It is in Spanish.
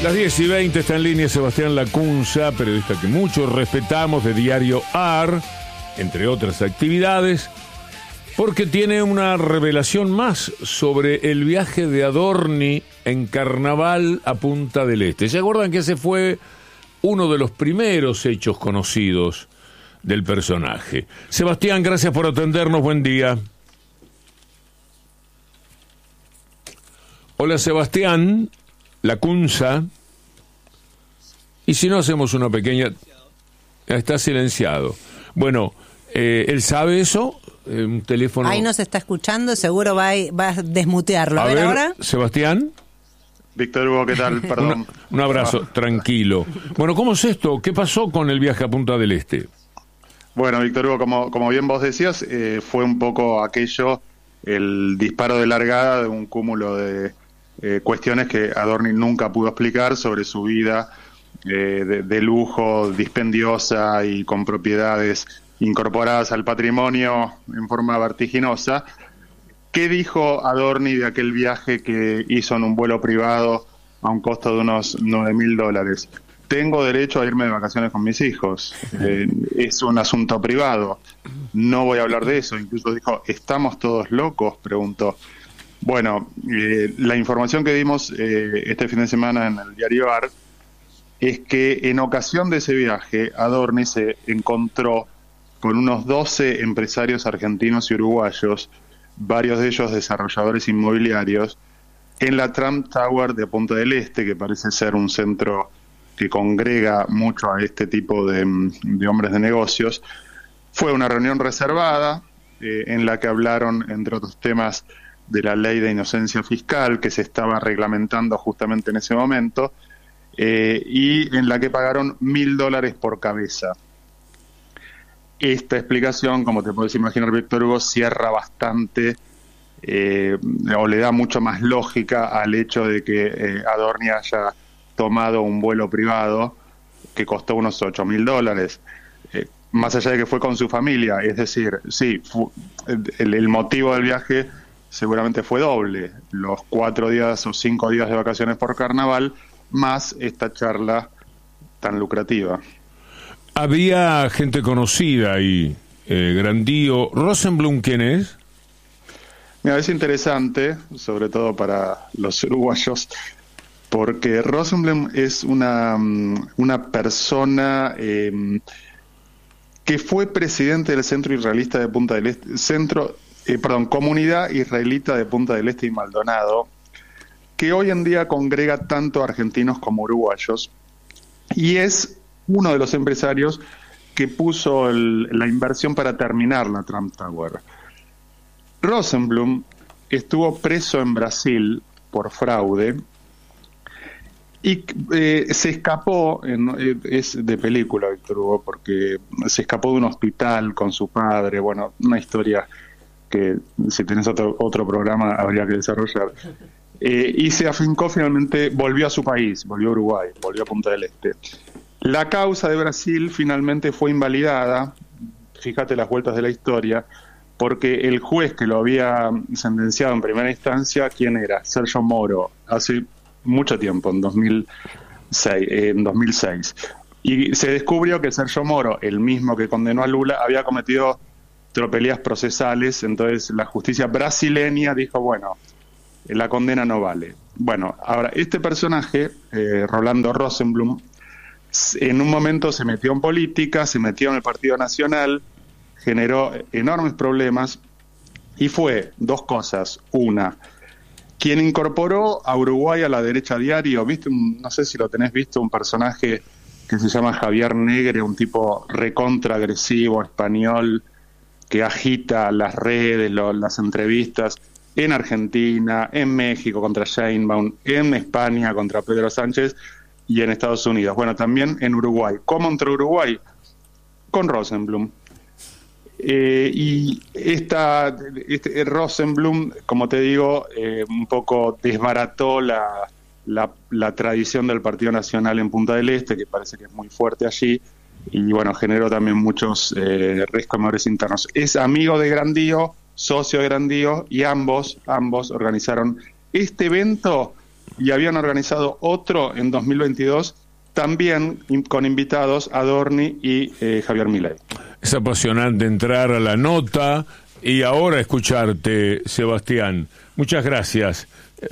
Las 10:20 está en línea Sebastián Lacunza, periodista que muchos respetamos, de Diario AR, entre otras actividades, porque tiene una revelación más sobre el viaje de Adorni en carnaval a Punta del Este. ¿Se acuerdan que ese fue uno de los primeros hechos conocidos del personaje? Sebastián, gracias por atendernos, buen día. Hola Sebastián Lacunza. Y si no hacemos una pequeña... Está silenciado. Bueno, ¿él sabe eso? Un teléfono... Ahí nos está escuchando, seguro va a desmutearlo. A ver ahora. Sebastián. Víctor Hugo, ¿qué tal? Perdón. Un abrazo, tranquilo. Bueno, ¿cómo es esto? ¿Qué pasó con el viaje a Punta del Este? Bueno, Víctor Hugo, como bien vos decías, fue un poco aquello, el disparo de largada de un cúmulo de cuestiones que Adorni nunca pudo explicar sobre su vida de lujo, dispendiosa y con propiedades incorporadas al patrimonio en forma vertiginosa. ¿Qué dijo Adorni de aquel viaje que hizo en un vuelo privado a un costo de unos $9.000? Tengo derecho a irme de vacaciones con mis hijos. Es un asunto privado. No voy a hablar de eso. Incluso dijo, ¿estamos todos locos?, preguntó. Bueno, la información que dimos este fin de semana en el diario AR es que en ocasión de ese viaje, Adorni se encontró con unos 12 empresarios argentinos y uruguayos, varios de ellos desarrolladores inmobiliarios, en la Trump Tower de Punta del Este, que parece ser un centro que congrega mucho a este tipo de hombres de negocios. Fue una reunión reservada en la que hablaron, entre otros temas, de la ley de inocencia fiscal que se estaba reglamentando justamente en ese momento, y en la que pagaron $1.000 por cabeza. Esta explicación, como te puedes imaginar, Víctor Hugo, cierra bastante o le da mucho más lógica al hecho de que Adorni haya tomado un vuelo privado que costó unos $8.000, más allá de que fue con su familia. Es decir, sí, el motivo del viaje seguramente fue doble: los 4 días o 5 días de vacaciones por carnaval, más esta charla tan lucrativa. Había gente conocida y Grandío. ¿Rosenblum quién es? Mira, es interesante, sobre todo para los uruguayos, porque Rosenblum es una persona que fue presidente del Centro Israelita de Punta del Este, Comunidad Israelita de Punta del Este y Maldonado, que hoy en día congrega tanto argentinos como uruguayos, y es uno de los empresarios que puso la inversión para terminar la Trump Tower. Rosenblum estuvo preso en Brasil por fraude y se escapó, es de película, Víctor Hugo, porque se escapó de un hospital con su padre. Bueno, una historia que si tenés otro programa habría que desarrollar. Y se afincó finalmente, volvió a su país, volvió a Uruguay, volvió a Punta del Este. La causa de Brasil finalmente fue invalidada, fíjate las vueltas de la historia, porque el juez que lo había sentenciado en primera instancia, ¿quién era? Sergio Moro, hace mucho tiempo, en 2006. Y se descubrió que Sergio Moro, el mismo que condenó a Lula, había cometido tropelías procesales. Entonces la justicia brasileña dijo, bueno, la condena no vale. Bueno, ahora, este personaje, Rolando Rosenblum, en un momento se metió en política, se metió en el Partido Nacional, generó enormes problemas, y fue dos cosas. Una, quien incorporó a Uruguay a la derecha diario. ¿Viste? No sé si lo tenés visto, un personaje que se llama Javier Negre, un tipo recontra agresivo, español, que agita las redes, las entrevistas, en Argentina, en México contra Sheinbaum, en España contra Pedro Sánchez y en Estados Unidos. Bueno, también en Uruguay. ¿Cómo entró Uruguay? Con Rosenblum. Y Rosenblum, como te digo, un poco desbarató la tradición del Partido Nacional en Punta del Este, que parece que es muy fuerte allí, y bueno, generó también muchos resquemores internos. Es amigo de Grandío, socio de Grandío, y ambos organizaron este evento y habían organizado otro en 2022, también con invitados Adorni y Javier Milei. Es apasionante entrar a la nota y ahora escucharte, Sebastián. Muchas gracias.